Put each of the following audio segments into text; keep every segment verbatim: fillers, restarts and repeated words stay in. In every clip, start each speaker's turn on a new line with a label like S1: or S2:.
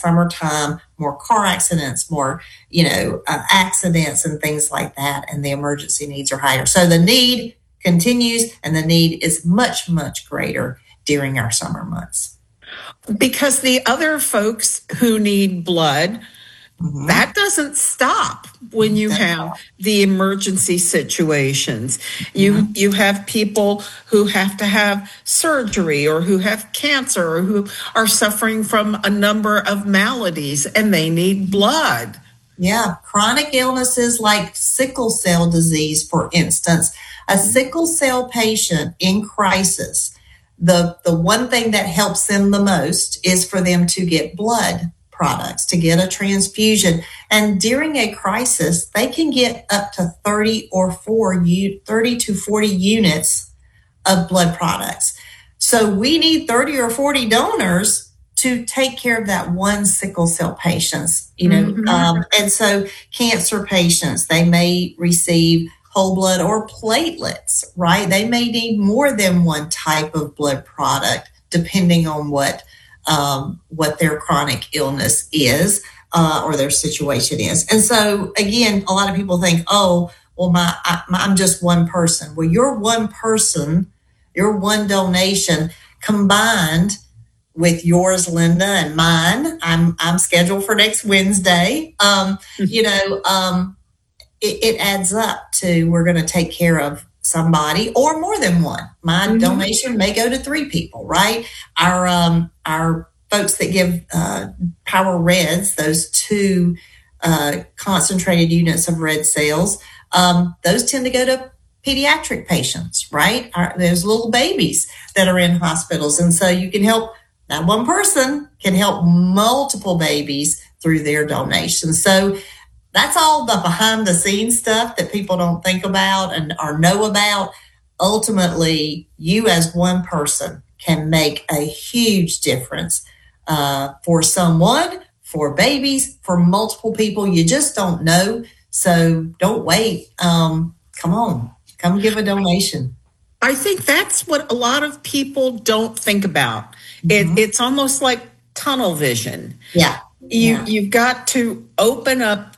S1: summertime, more car accidents, more, you know, uh, accidents and things like that. And the emergency needs are higher. So the need continues, and the need is much, much greater during our summer months.
S2: Because the other folks who need blood, mm-hmm. that doesn't stop when you That's have all. the emergency situations. You mm-hmm. you have people who have to have surgery, or who have cancer, or who are suffering from a number of maladies, and they need blood.
S1: Yeah, chronic illnesses like sickle cell disease, for instance. A sickle cell patient in crisis, the, the one thing that helps them the most is for them to get blood products, to get a transfusion. And during a crisis, they can get up to thirty or four, thirty to forty units of blood products. So we need thirty or forty donors to take care of that one sickle cell patients, you know. Mm-hmm. Um, and so cancer patients, they may receive whole blood or platelets, right? They may need more than one type of blood product, depending on what um, what their chronic illness is uh, or their situation is. And so, again, a lot of people think, oh, well, my, I, my I'm just one person. Well, you're one person, your one donation combined with yours, Linda, and mine. I'm I'm scheduled for next Wednesday. Um, you know. Um, It, it adds up to, we're going to take care of somebody or more than one. My mm-hmm. donation may go to three people, right? Our um, our folks that give uh, Power Reds, those two uh, concentrated units of red cells, um, those tend to go to pediatric patients, right? Our, there's little babies that are in hospitals. And so you can help, that one person can help multiple babies through their donations. So that's all the behind the scenes stuff that people don't think about and or know about. Ultimately, you as one person can make a huge difference uh, for someone, for babies, for multiple people. You just don't know. So don't wait. Um, come on, come give a donation.
S2: I think that's what a lot of people don't think about. Mm-hmm. It, it's almost like tunnel vision.
S1: Yeah.
S2: You,
S1: yeah.
S2: You've got to open up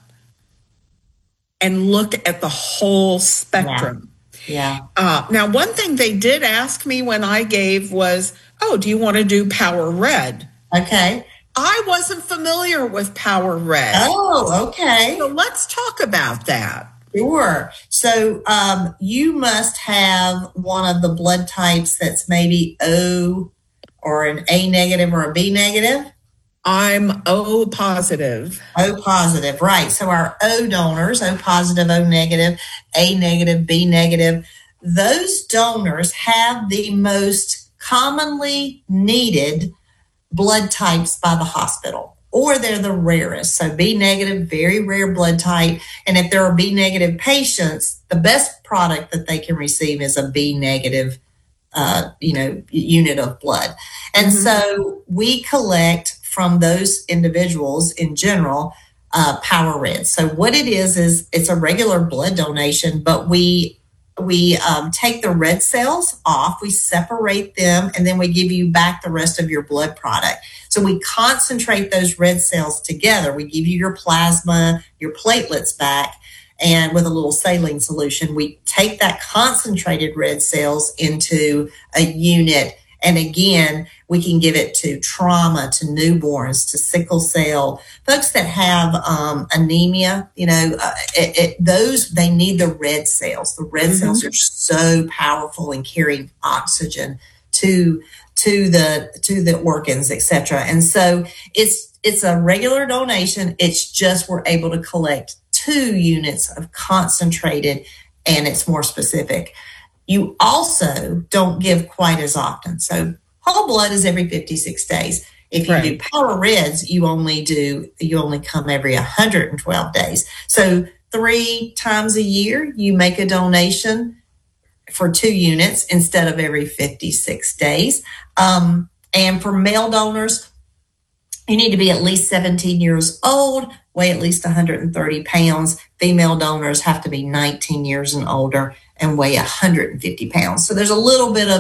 S2: and look at the whole spectrum.
S1: Yeah. yeah.
S2: Uh, now, one thing they did ask me when I gave was, oh, do you want to do Power Red?
S1: Okay.
S2: I wasn't familiar with Power Red.
S1: Oh, okay.
S2: So let's talk about that.
S1: Sure. So um, you must have one of the blood types that's maybe O or an A negative or a B negative.
S2: I'm O positive.
S1: O positive, right. So our O donors, O positive, O negative, A negative, B negative, those donors have the most commonly needed blood types by the hospital, or they're the rarest. So B negative, very rare blood type. And if there are B negative patients, the best product that they can receive is a B negative uh, you know, unit of blood. And mm-hmm. so we collect from those individuals in general, uh, Power Red. So what it is, is it's a regular blood donation, but we we um, take the red cells off, we separate them, and then we give you back the rest of your blood product. So we concentrate those red cells together. We give you your plasma, your platelets back, and with a little saline solution, we take that concentrated red cells into a unit. And again, we can give it to trauma, to newborns, to sickle cell, folks that have um, anemia. You know, uh, it, it, those, they need the red cells. The red mm-hmm. cells are so powerful in carrying oxygen to to the to the organs, et cetera. And so it's it's a regular donation. It's just we're able to collect two units of concentrated, and it's more specific. You also don't give quite as often. So whole blood is every fifty-six days. If you right. do Power Reds, you only do, you only come every one hundred twelve days. So three times a year, you make a donation for two units instead of every fifty-six days. Um, and for male donors, you need to be at least seventeen years old, weigh at least one hundred thirty pounds. Female donors have to be nineteen years and older and weigh one hundred fifty pounds. So there's a little bit of,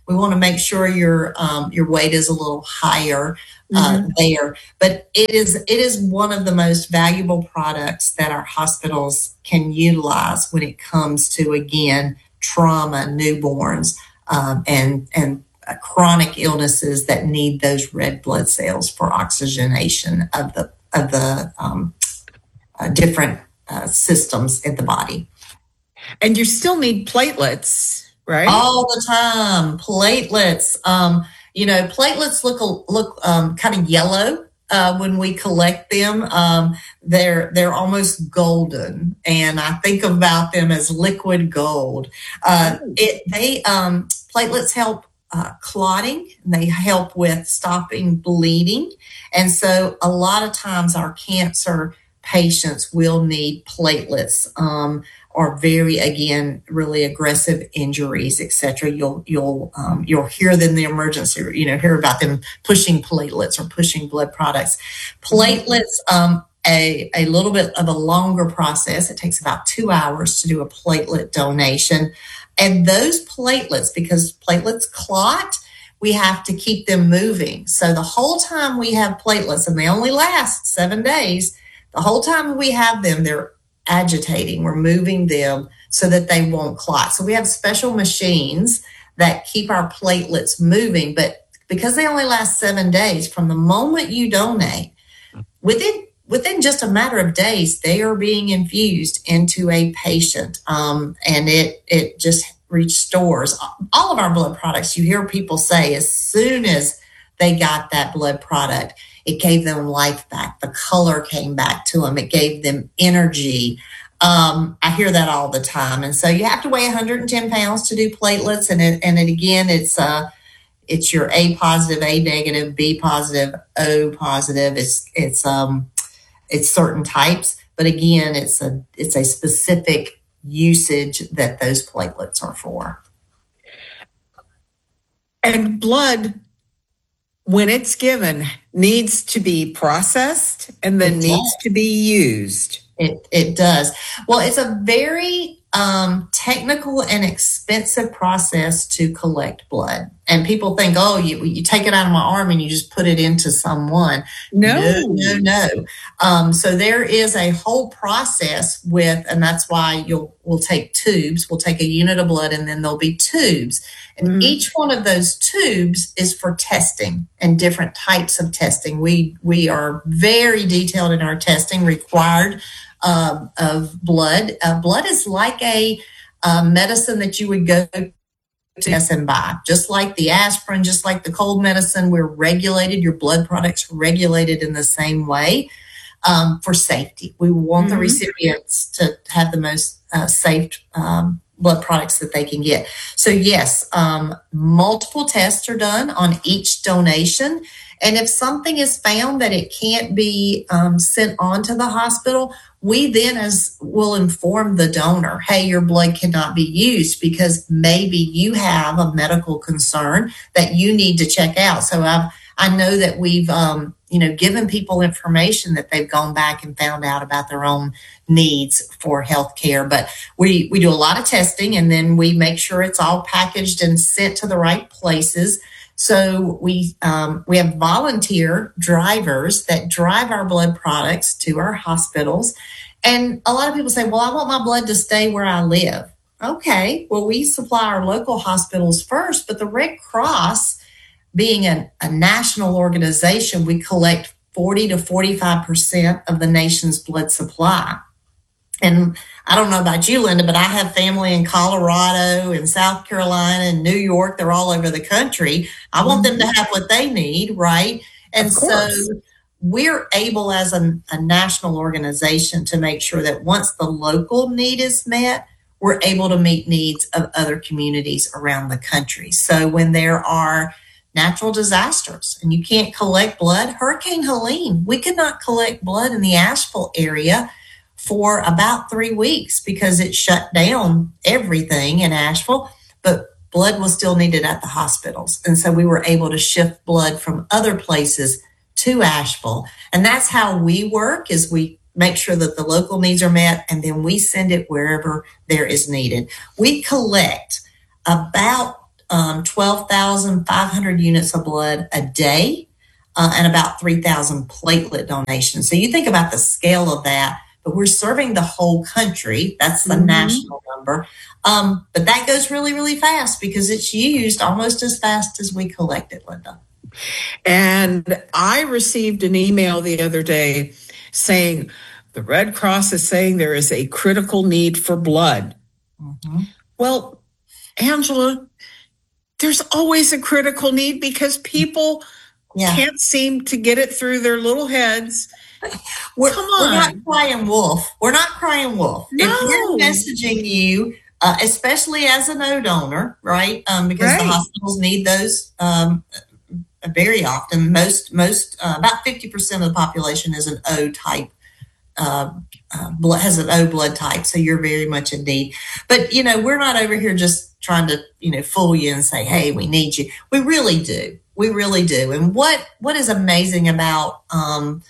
S1: We want to make sure your um, your weight is a little higher uh, mm-hmm. there. But it is it is one of the most valuable products that our hospitals can utilize when it comes to, again, trauma, newborns, um, and and uh, chronic illnesses that need those red blood cells for oxygenation of the of the um, uh, different uh, systems in the body.
S2: And you still need platelets, right?
S1: All the time, platelets. Um, you know, platelets look look um, kind of yellow uh, when we collect them. Um, they're they're almost golden, and I think about them as liquid gold. Uh, it they um, platelets help uh, clotting. They help with stopping bleeding, and so a lot of times our cancer patients will need platelets. Um, or very, again, really aggressive injuries, et cetera. You'll you'll um, you'll hear them in the emergency, you know, hear about them pushing platelets or pushing blood products. Platelets, um, a a little bit of a longer process. It takes about two hours to do a platelet donation, and those platelets, because platelets clot, we have to keep them moving. So the whole time we have platelets, and they only last seven days. The whole time we have them, they're agitating. We're moving them so that they won't clot. So we have special machines that keep our platelets moving, but because they only last seven days, from the moment you donate, within within just a matter of days, they are being infused into a patient, um, and it it just restores all of our blood products. You hear people say as soon as they got that blood product, it gave them life back. The color came back to them. It gave them energy. Um, I hear that all the time. And so you have to weigh one hundred ten pounds to do platelets. And it, and it, again, it's uh, it's your A positive, A negative, B positive, O positive. It's it's um it's certain types. But again, it's a it's a specific usage that those platelets are for.
S2: And blood, when it's given, needs to be processed and then needs to be used.
S1: It it does. Well, it's a very um, technical and expensive process to collect blood. And people think, oh, you you take it out of my arm and you just put it into someone.
S2: No,
S1: no, no. no. Um, so there is a whole process with, and that's why you'll we'll take tubes. We'll take a unit of blood, and then there'll be tubes. And mm. each one of those tubes is for testing and different types of testing. We we are very detailed in our testing required um, of blood. Uh, blood is like a uh, medicine that you would go to test and buy. Just like the aspirin, just like the cold medicine, we're regulated. Your blood products are regulated in the same way um, for safety. We want mm-hmm. the recipients to have the most uh, safe um blood products that they can get. So yes, um, multiple tests are done on each donation. And if something is found that it can't be um, sent on to the hospital, we then as will inform the donor, hey, your blood cannot be used because maybe you have a medical concern that you need to check out. So I've, I know that we've, um, you know, given people information that they've gone back and found out about their own needs for health care. But we, we do a lot of testing, and then we make sure it's all packaged and sent to the right places. So we um, we have volunteer drivers that drive our blood products to our hospitals. And a lot of people say, well, I want my blood to stay where I live. Okay, well, we supply our local hospitals first, but the Red Cross, being a, a national organization, we collect forty to forty-five percent of the nation's blood supply. And I don't know about you, Linda, but I have family in Colorado and South Carolina and New York. They're all over the country. I want them to have what they need, right? And so we're able as a, a national organization to make sure that once the local need is met, we're able to meet needs of other communities around the country. So when there are natural disasters and you can't collect blood, Hurricane Helene, we could not collect blood in the Asheville area for about three weeks because it shut down everything in Asheville, but blood was still needed at the hospitals. And so we were able to shift blood from other places to Asheville. And that's how we work, is we make sure that the local needs are met, and then we send it wherever there is needed. We collect about um, twelve thousand five hundred units of blood a day uh, and about three thousand platelet donations. So you think about the scale of that, but we're serving the whole country. That's the mm-hmm. national number. Um, but that goes really, really fast because it's used almost as fast as we collect it, Linda.
S2: And I received an email the other day saying the Red Cross is saying there is a critical need for blood. Mm-hmm. Well, Angela, there's always a critical need because people yeah. can't seem to get it through their little heads.
S1: We're, Come on. We're not crying wolf. We're not crying wolf.
S2: No.
S1: If we're messaging you, uh, especially as an O donor, right? Um, because right. the hospitals need those um, very often. Most, most, uh, about fifty percent of the population is an O type. Uh, uh, blood, has an O blood type, so you're very much in need. But, you know, we're not over here just trying to, you know, fool you and say, hey, we need you. We really do. We really do. And what what is amazing about um,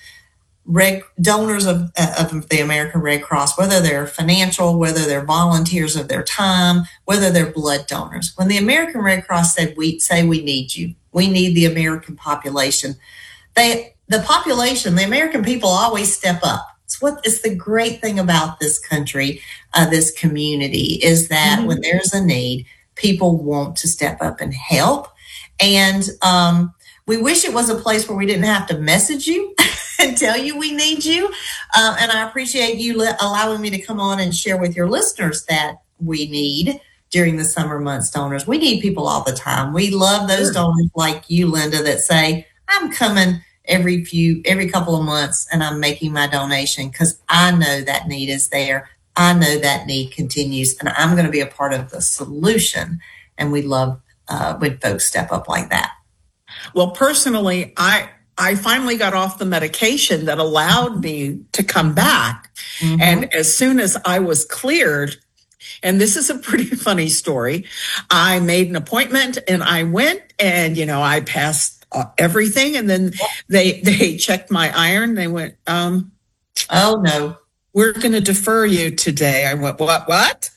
S1: red donors of, of the American Red Cross, whether they're financial, whether they're volunteers of their time, whether they're blood donors, when the American Red Cross said we say we need you, we need the American population, they the population, the American people always step up. It's what is the great thing about this country, uh, this community, is that mm-hmm. when there's a need, people want to step up and help. And um, we wish it was a place where we didn't have to message you and tell you we need you. Uh, and I appreciate you le- allowing me to come on and share with your listeners that we need during the summer months donors. We need people all the time. We love those sure. donors like you, Linda, that say, I'm coming every few, every couple of months, and I'm making my donation because I know that need is there. I know that need continues, and I'm going to be a part of the solution. And we love uh, when folks step up like that.
S2: Well, personally, I I finally got off the medication that allowed me to come back. Mm-hmm. And as soon as I was cleared, and this is a pretty funny story, I made an appointment and I went and, you know, I passed Uh, everything, and then they they checked my iron. They went, um,
S1: "Oh no,
S2: we're going to defer you today." I went, "What? What?"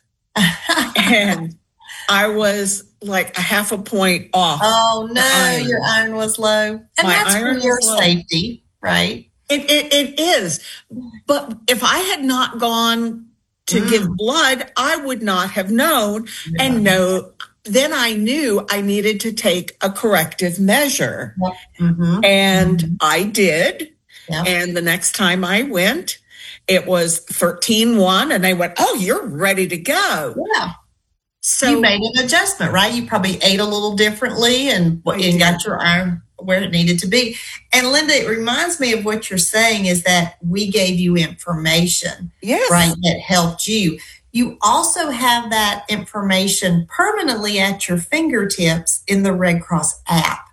S2: And I was like a half a point off.
S1: Oh no, iron. Your iron was low, and my that's for your safety, right?
S2: It, it it is. But if I had not gone to mm. give blood, I would not have known, yeah. and know. Then I knew I needed to take a corrective measure. Yep. Mm-hmm. And mm-hmm. I did. Yep. And the next time I went, it was thirteen one, and they went, oh, you're ready to go.
S1: Yeah. So you made an adjustment, right? You probably ate a little differently and, and got your iron where it needed to be. And Linda, it reminds me of what you're saying is that we gave you information,
S2: yes.
S1: right, that helped you. You also have that information permanently at your fingertips in the Red Cross app.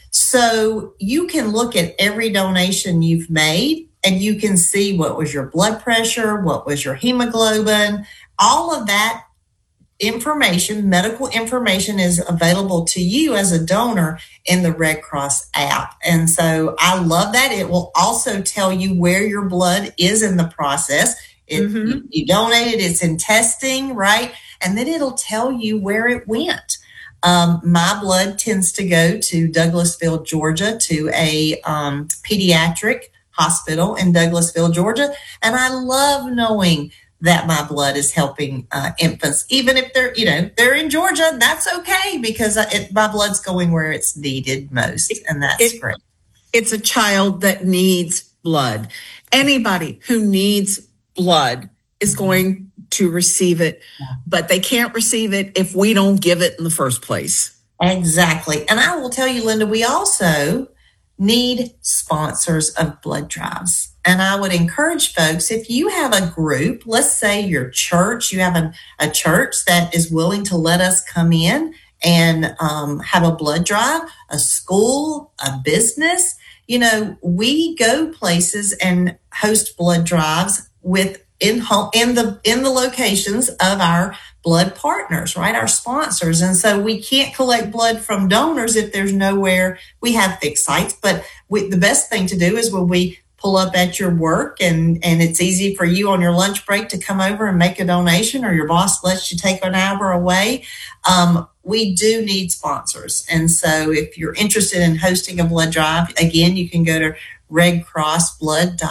S1: So you can look at every donation you've made and you can see what was your blood pressure, what was your hemoglobin, all of that information, medical information is available to you as a donor in the Red Cross app. And so I love that. It will also tell you where your blood is in the process. It, mm-hmm. you, you donated, it's in testing, right? And then it'll tell you where it went. Um, my blood tends to go to Douglasville, Georgia, to a um, pediatric hospital in Douglasville, Georgia. And I love knowing that my blood is helping uh, infants, even if they're, you know, they're in Georgia, that's okay because it, my blood's going where it's needed most. And that's it, great.
S2: It's a child that needs blood. Anybody who needs blood is going to receive it, but they can't receive it if we don't give it in the first place.
S1: Exactly. And I will tell you, Linda, we also need sponsors of blood drives. And I would encourage folks, if you have a group, let's say your church, you have a, a church that is willing to let us come in and um, have a blood drive, a school, a business, you know, we go places and host blood drives with in home in the in the locations of our blood partners, right? Our sponsors. And so we can't collect blood from donors if there's nowhere. We have fixed sites, but we, the best thing to do is when we pull up at your work and, and it's easy for you on your lunch break to come over and make a donation, or your boss lets you take an hour away. Um, we do need sponsors. And so if you're interested in hosting a blood drive, again, you can go to red cross blood dot